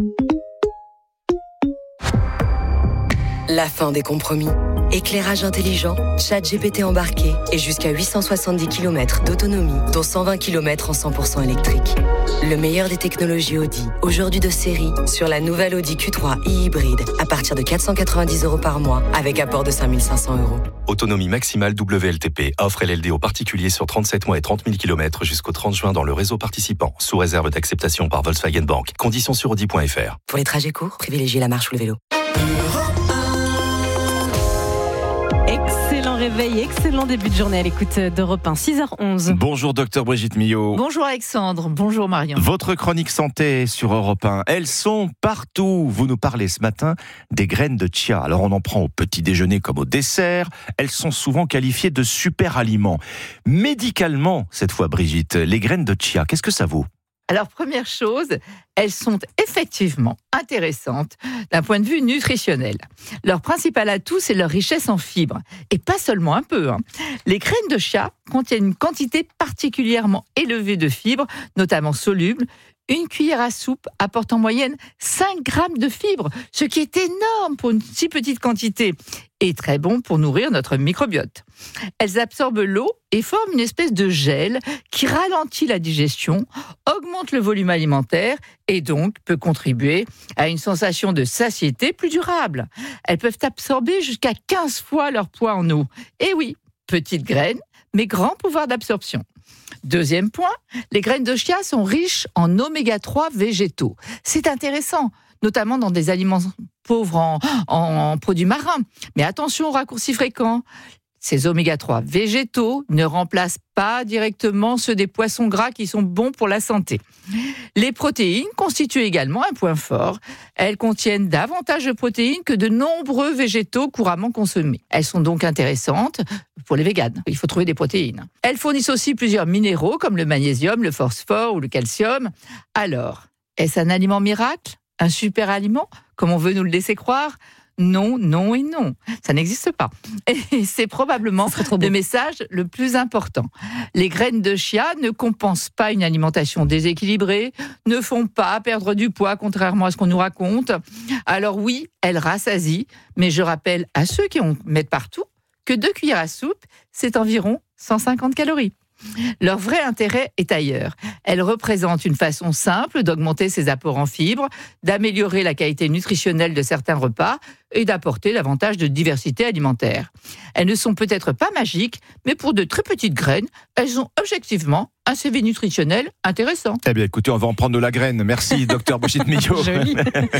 [SPEAKER 27] La fin des compromis. Éclairage intelligent, ChatGPT embarqué et jusqu'à 870 km d'autonomie, dont 120 km en 100% électrique. Le meilleur des technologies Audi, aujourd'hui de série, sur la nouvelle Audi Q3 e-hybride, à partir de 490€ par mois, avec apport de 5 500€.
[SPEAKER 28] Autonomie maximale WLTP. Offre LLD aux particuliers sur 37 mois et 30 000 km jusqu'au 30 juin dans le réseau participant, sous réserve d'acceptation par Volkswagen Bank. Conditions sur Audi.fr.
[SPEAKER 27] Pour les trajets courts, privilégiez la marche ou le vélo.
[SPEAKER 3] Excellent réveil, excellent début de journée à l'écoute d'Europe 1, 6h11.
[SPEAKER 2] Bonjour docteur Brigitte Millot.
[SPEAKER 29] Bonjour Alexandre, bonjour Marion.
[SPEAKER 2] Votre chronique santé sur Europe 1, elles sont partout. Vous nous parlez ce matin des graines de chia. Alors on en prend au petit déjeuner comme au dessert. Elles sont souvent qualifiées de super aliments. Médicalement, cette fois Brigitte, les graines de chia, qu'est-ce que ça vaut ?
[SPEAKER 29] Alors, première chose, elles sont effectivement intéressantes d'un point de vue nutritionnel. Leur principal atout, c'est leur richesse en fibres. Et pas seulement un peu. Les graines de chia contiennent une quantité particulièrement élevée de fibres, notamment solubles. Une cuillère à soupe apporte en moyenne 5 grammes de fibres, ce qui est énorme pour une si petite quantité et très bon pour nourrir notre microbiote. Elles absorbent l'eau et forment une espèce de gel qui ralentit la digestion, augmente le volume alimentaire et donc peut contribuer à une sensation de satiété plus durable. Elles peuvent absorber jusqu'à 15 fois leur poids en eau. Et oui, petites graines, mais grand pouvoir d'absorption. Deuxième point, les graines de chia sont riches en oméga 3 végétaux. C'est intéressant, notamment dans des aliments pauvres en produits marins. Mais attention aux raccourcis fréquents. Ces oméga 3 végétaux ne remplacent pas directement ceux des poissons gras qui sont bons pour la santé. Les protéines constituent également un point fort. Elles contiennent davantage de protéines que de nombreux végétaux couramment consommés. Elles sont donc intéressantes pour les véganes. Il faut trouver des protéines. Elles fournissent aussi plusieurs minéraux comme le magnésium, le phosphore ou le calcium. Alors, est-ce un aliment miracle ? Un super aliment, comme on veut nous le laisser croire ? Non, non et non. Ça n'existe pas. Et c'est probablement le message le plus important. Les graines de chia ne compensent pas une alimentation déséquilibrée, ne font pas perdre du poids, contrairement à ce qu'on nous raconte. Alors oui, elles rassasient, mais je rappelle à ceux qui en mettent partout que 2 cuillères à soupe, c'est environ 150 calories. Leur vrai intérêt est ailleurs. Elles représentent une façon simple d'augmenter ses apports en fibres, d'améliorer la qualité nutritionnelle de certains repas, et d'apporter davantage de diversité alimentaire. Elles ne sont peut-être pas magiques, mais pour de très petites graines, elles ont objectivement un CV nutritionnel intéressant.
[SPEAKER 2] Eh bien, écoutez, on va en prendre de la graine. Merci, docteur Brigitte Millot.
[SPEAKER 3] Joli.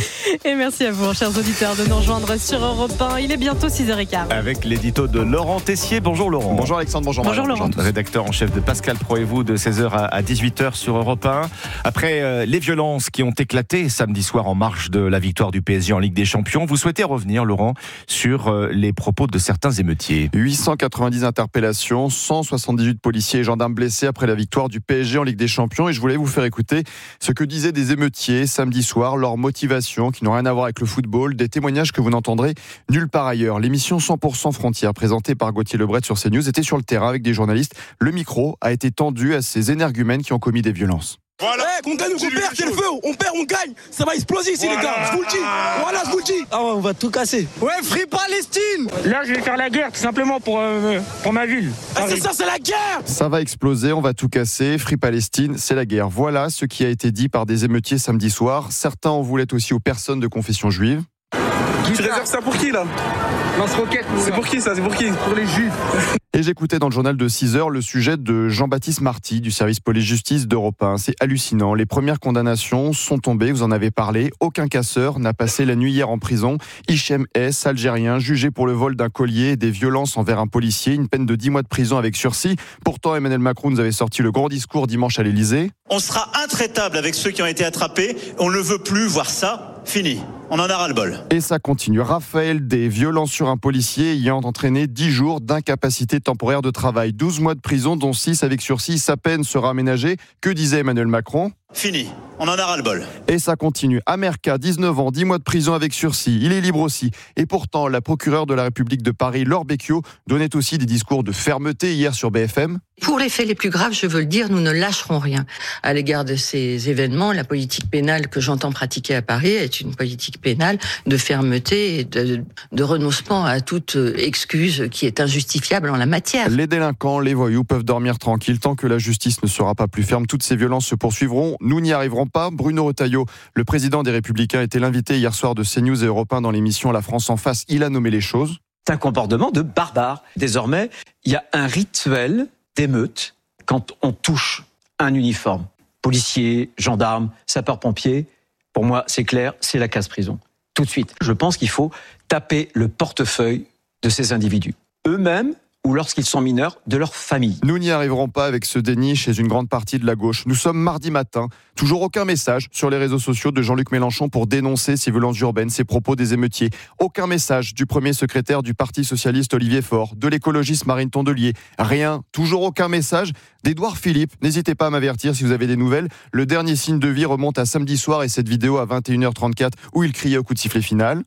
[SPEAKER 3] Et merci à vous, chers auditeurs, de nous rejoindre sur Europe 1. Il est bientôt 6h15.
[SPEAKER 2] Avec l'édito de Laurent Tessier. Bonjour Laurent.
[SPEAKER 5] Bonjour Alexandre, bonjour
[SPEAKER 3] Marie. Bonjour Laurent.
[SPEAKER 2] Rédacteur en chef de Pascal Pro et vous de 16h à 18h sur Europe 1. Après les violences qui ont éclaté samedi soir en marge de la victoire du PSG en Ligue des Champions, vous souhaitez revenir, Laurent, sur les propos de certains émeutiers.
[SPEAKER 5] 890 interpellations, 178 policiers et gendarmes blessés après la victoire du PSG en Ligue des Champions, et je voulais vous faire écouter ce que disaient des émeutiers samedi soir, leur motivation qui n'ont rien à voir avec le football, des témoignages que vous n'entendrez nulle part ailleurs. L'émission 100% Frontières présentée par Gauthier Lebret sur CNews était sur le terrain avec des journalistes. Le micro a été tendu à ces énergumènes qui ont commis des violences.
[SPEAKER 6] Voilà. Qu'on gagne ou qu'on perd, c'est le feu. On perd, on gagne. Ça va exploser ici, les gars. Je vous le dis. Voilà, je vous le dis. Ah ouais, on va tout casser. Ouais, Free Palestine.
[SPEAKER 7] Là, je vais faire la guerre, tout simplement, pour ma ville.
[SPEAKER 6] Ah, c'est ça, c'est la guerre.
[SPEAKER 5] Ça va exploser, on va tout casser. Free Palestine, c'est la guerre. Voilà ce qui a été dit par des émeutiers samedi soir. Certains en voulaient aussi aux personnes de confession juive.
[SPEAKER 6] Tu réserves ça pour qui, là?
[SPEAKER 7] Lance-roquette.
[SPEAKER 6] C'est pour qui, ça? C'est pour qui?
[SPEAKER 7] Pour les juifs.
[SPEAKER 5] Et j'écoutais dans le journal de 6h le sujet de Jean-Baptiste Marty du service police-justice d'Europe 1. C'est hallucinant. Les premières condamnations sont tombées, vous en avez parlé. Aucun casseur n'a passé la nuit hier en prison. Hichem S, algérien, jugé pour le vol d'un collier et des violences envers un policier. Une peine de 10 mois de prison avec sursis. Pourtant, Emmanuel Macron nous avait sorti le grand discours dimanche à l'Elysée.
[SPEAKER 8] On sera intraitable avec ceux qui ont été attrapés. On ne veut plus voir ça. Fini. On en a ras-le-bol.
[SPEAKER 5] Et ça continue. Raphaël, des violences sur un policier ayant entraîné 10 jours d'incapacité temporaire de travail. 12 mois de prison, dont 6 avec sursis. Sa peine sera aménagée. Que disait Emmanuel Macron ?
[SPEAKER 8] Fini. On en a ras-le-bol.
[SPEAKER 5] Et ça continue. Amerka, 19 ans, 10 mois de prison avec sursis. Il est libre aussi. Et pourtant, la procureure de la République de Paris, Laure Becchio, donnait aussi des discours de fermeté hier sur BFM.
[SPEAKER 10] Pour les faits les plus graves, je veux le dire, nous ne lâcherons rien. À l'égard de ces événements, la politique pénale que j'entends pratiquer à Paris est une politique pénale de fermeté et de renoncement à toute excuse qui est injustifiable en la matière.
[SPEAKER 5] Les délinquants, les voyous peuvent dormir tranquilles tant que la justice ne sera pas plus ferme. Toutes ces violences se poursuivront. Nous n'y arriverons pas. Bruno Retailleau, le président des Républicains, était l'invité hier soir de CNews et Europe 1 dans l'émission La France en face. Il a nommé les choses.
[SPEAKER 11] C'est un comportement de barbare. Désormais, il y a un rituel d'émeute quand on touche un uniforme. Policiers, gendarmes, sapeurs-pompiers, pour moi, c'est clair, c'est la casse-prison. Tout de suite. Je pense qu'il faut taper le portefeuille de ces individus. Eux-mêmes, ou lorsqu'ils sont mineurs, de leur famille.
[SPEAKER 5] Nous n'y arriverons pas avec ce déni chez une grande partie de la gauche. Nous sommes mardi matin. Toujours aucun message sur les réseaux sociaux de Jean-Luc Mélenchon pour dénoncer ces violences urbaines, ces propos des émeutiers. Aucun message du premier secrétaire du Parti socialiste Olivier Faure, de l'écologiste Marine Tondelier. Rien. Toujours aucun message d'Édouard Philippe. N'hésitez pas à m'avertir si vous avez des nouvelles. Le dernier signe de vie remonte à samedi soir et cette vidéo à 21h34 où il criait au coup de sifflet final.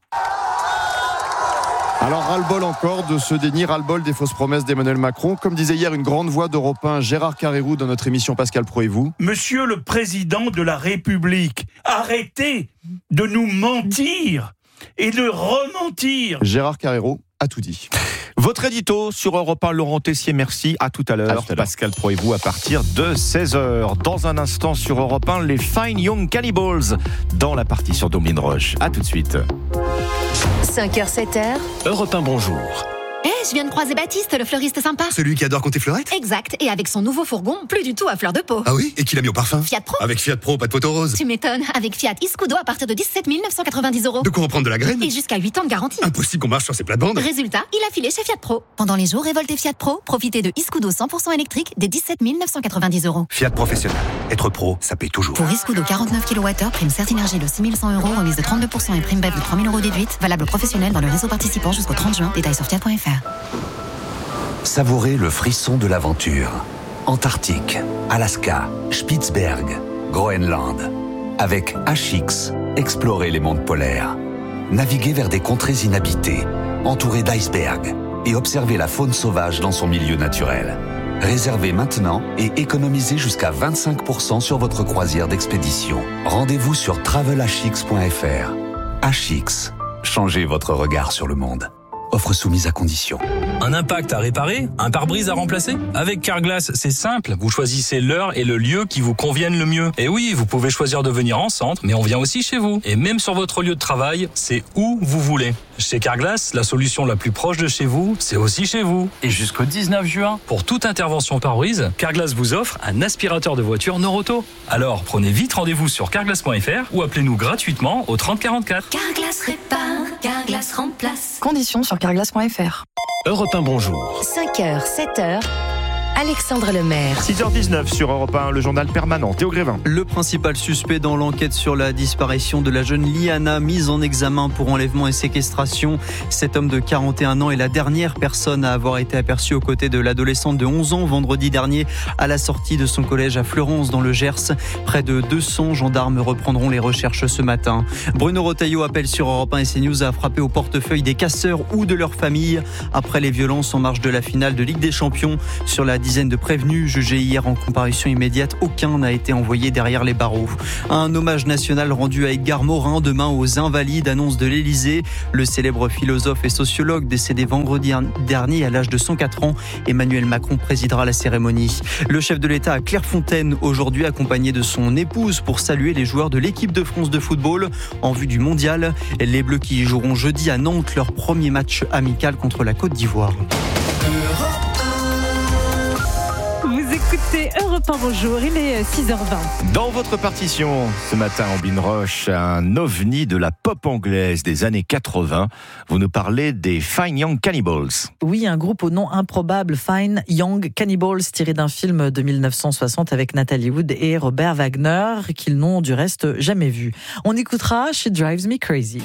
[SPEAKER 5] Alors ras-le-bol encore de ce déni, ras-le-bol des fausses promesses d'Emmanuel Macron. Comme disait hier une grande voix d'Europe 1, Gérard Carrérou, dans notre émission Pascal Pro et vous.
[SPEAKER 12] Monsieur le Président de la République, arrêtez de nous mentir et de rementir.
[SPEAKER 5] Gérard Carrérou a tout dit.
[SPEAKER 2] Votre édito sur Europe 1, Laurent Tessier, merci. À tout à l'heure. Pascal Pro et vous à partir de 16h. Dans un instant sur Europe 1, les Fine Young Cannibals dans la partie sur Dominique Roche. À tout de suite.
[SPEAKER 4] 5h, 7h.
[SPEAKER 14] Europe 1, bonjour.
[SPEAKER 13] Je viens de croiser Baptiste, le fleuriste sympa.
[SPEAKER 16] Celui qui adore compter fleurette ?
[SPEAKER 13] Exact, et avec son nouveau fourgon, plus du tout à fleur de peau.
[SPEAKER 16] Ah oui ? Et qui l'a mis au parfum ?
[SPEAKER 13] Fiat Pro.
[SPEAKER 16] Avec Fiat Pro, pas de poteau rose.
[SPEAKER 13] Tu m'étonnes, avec Fiat Iscudo à partir de 17 990 €.
[SPEAKER 16] De quoi reprendre de la graine ?
[SPEAKER 13] Et jusqu'à 8 ans de garantie.
[SPEAKER 16] Impossible qu'on marche sur ces plates-bandes.
[SPEAKER 13] Résultat, il a filé chez Fiat Pro. Pendant les jours révoltés Fiat Pro, profitez de Iscudo 100% électrique des 17 990 €.
[SPEAKER 16] Fiat Professionnel. Être pro, ça paye toujours.
[SPEAKER 13] Pour Iscudo 49 kWh, prime Certinergie de 6 100 €, remise de 32% et prime BEV de 3 000 € déduite. Valable professionnel dans le réseau participant jusqu'au 30 juin. Détails sur fiat.fr.
[SPEAKER 30] Savourez le frisson de l'aventure. Antarctique, Alaska, Spitzberg, Groenland. Avec HX, explorez les mondes polaires. Naviguez vers des contrées inhabitées, entourées d'icebergs, et observez la faune sauvage dans son milieu naturel. Réservez maintenant et économisez jusqu'à 25% sur votre croisière d'expédition. Rendez-vous sur travelhx.fr. HX, changez votre regard sur le monde. Offre soumise à condition.
[SPEAKER 31] Un impact à réparer ? Un pare-brise à remplacer ? Avec Carglass, c'est simple. Vous choisissez l'heure et le lieu qui vous conviennent le mieux. Et oui, vous pouvez choisir de venir en centre, mais on vient aussi chez vous. Et même sur votre lieu de travail, c'est où vous voulez. Chez Carglass, la solution la plus proche de chez vous, c'est aussi chez vous. Et jusqu'au 19 juin, pour toute intervention pare-brise, Carglass vous offre un aspirateur de voiture Noroto. Alors, prenez vite rendez-vous sur carglass.fr ou appelez-nous gratuitement au 30 44.
[SPEAKER 1] Carglass répare, Carglass remplace.
[SPEAKER 15] Conditions sur carglass.fr.
[SPEAKER 14] Europe 1 Bonjour.
[SPEAKER 4] 5h, 7h. Alexandre Lemaire.
[SPEAKER 2] 6h19 sur Europe 1, le journal permanent. Théo Grévin.
[SPEAKER 17] Le principal suspect dans l'enquête sur la disparition de la jeune Liana, mise en examen pour enlèvement et séquestration. Cet homme de 41 ans est la dernière personne à avoir été aperçue aux côtés de l'adolescente de 11 ans vendredi dernier à la sortie de son collège à Fleurance dans le Gers. Près de 200 gendarmes reprendront les recherches ce matin. Bruno Retailleau appelle sur Europe 1 et CNews à frapper au portefeuille des casseurs ou de leurs familles après les violences en marge de la finale de Ligue des Champions. Sur la dizaine de prévenus jugés hier en comparution immédiate, aucun n'a été envoyé derrière les barreaux. Un hommage national rendu à Edgar Morin demain aux Invalides, annonce de l'Élysée. Le célèbre philosophe et sociologue décédé vendredi dernier à l'âge de 104 ans, Emmanuel Macron présidera la cérémonie. Le chef de l'État à Clairefontaine aujourd'hui accompagné de son épouse pour saluer les joueurs de l'équipe de France de football en vue du mondial. Les Bleus qui joueront jeudi à Nantes leur premier match amical contre la Côte d'Ivoire.
[SPEAKER 3] Écoutez Europe 1 Bonjour, il est 6h20.
[SPEAKER 2] Dans votre partition, ce matin en Binroche, un ovni de la pop anglaise des années 80. Vous nous parlez des Fine Young Cannibals.
[SPEAKER 18] Oui, un groupe au nom improbable, Fine Young Cannibals, tiré d'un film de 1960 avec Natalie Wood et Robert Wagner, qu'ils n'ont du reste jamais vu. On écoutera She Drives Me Crazy.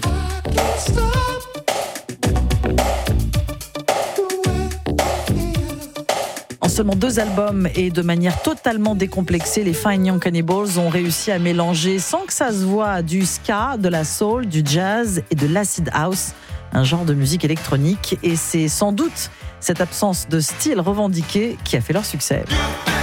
[SPEAKER 18] En seulement 2 albums et de manière totalement décomplexée, les Fine Young Cannibals ont réussi à mélanger sans que ça se voie du ska, de la soul, du jazz et de l'acid house, un genre de musique électronique. Et c'est sans doute cette absence de style revendiqué qui a fait leur succès.